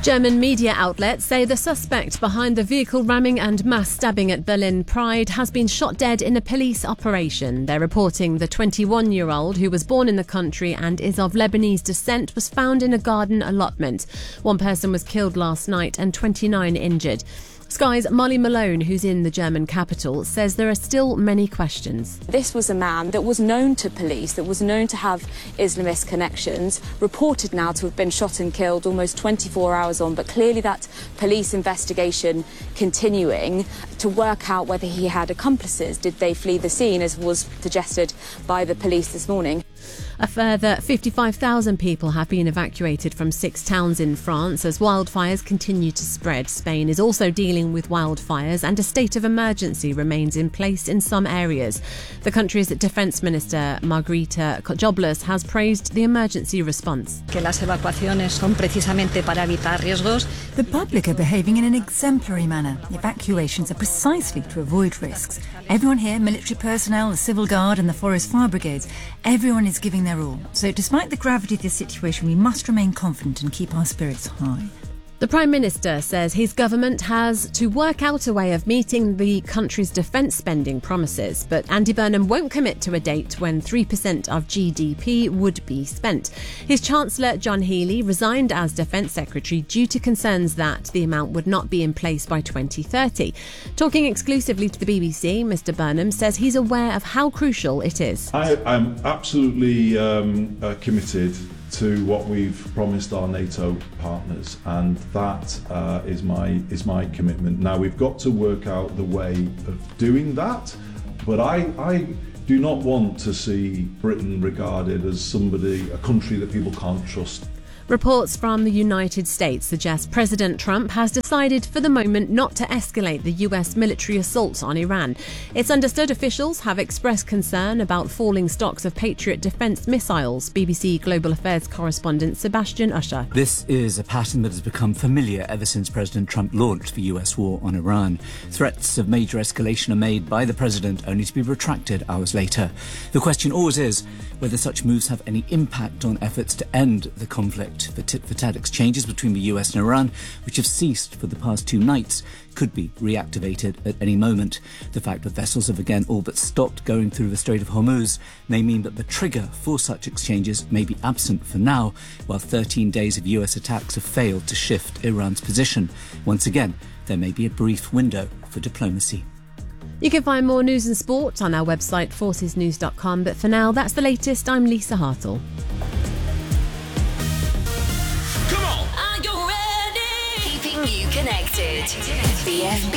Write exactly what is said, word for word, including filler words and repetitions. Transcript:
German media outlets say the suspect behind the vehicle ramming and mass stabbing at Berlin Pride has been shot dead in a police operation. They're reporting the twenty-one-year-old, who was born in the country and is of Lebanese descent, was found in a garden allotment. One person was killed last night and twenty-nine injured. Sky's Molly Malone, who's in the German capital, says there are still many questions. This was a man that was known to police, that was known to have Islamist connections, reported now to have been shot and killed almost twenty-four hours on, but clearly that police investigation continuing to work out whether he had accomplices. Did they flee the scene, as was suggested by the police this morning? A further fifty-five thousand people have been evacuated from six towns in France as wildfires continue to spread. Spain is also dealing with wildfires and a state of emergency remains in place in some areas. The country's Defence Minister, Margarita Jobles, has praised the emergency response. Que las evacuaciones son precisamente para evitar riesgos. The public are behaving in an exemplary manner. Evacuations are precisely to avoid risks. Everyone here, military personnel, the civil guard and the forest fire brigades, everyone is giving their all. So despite the gravity of this situation, we must remain confident and keep our spirits high. The Prime Minister says his government has to work out a way of meeting the country's defence spending promises, but Andy Burnham won't commit to a date when three percent of G D P would be spent. His Chancellor, John Healey, resigned as Defence Secretary due to concerns that the amount would not be in place by twenty thirty. Talking exclusively to the B B C, Mr Burnham says he's aware of how crucial it is. I, I'm absolutely um, uh, committed to what we've promised our NATO partners, and that uh, is my is my commitment. Now we've got to work out the way of doing that, but I, I do not want to see Britain regarded as somebody, a country that people can't trust. Reports from the United States suggest President Trump has decided for the moment not to escalate the U S military assault on Iran. It's understood officials have expressed concern about falling stocks of Patriot defence missiles. B B C Global Affairs correspondent Sebastian Usher. This is a pattern that has become familiar ever since President Trump launched the U S war on Iran. Threats of major escalation are made by the president, only to be retracted hours later. The question always is whether such moves have any impact on efforts to end the conflict. The tit-for-tat exchanges between the U S and Iran, which have ceased for the past two nights, could be reactivated at any moment. The fact that vessels have again all but stopped going through the Strait of Hormuz may mean that the trigger for such exchanges may be absent for now, while thirteen days of U S attacks have failed to shift Iran's position. Once again, there may be a brief window for diplomacy. You can find more news and sport on our website, forces news dot com, but for now, that's the latest. I'm Lisa Hartle. You connected. B F B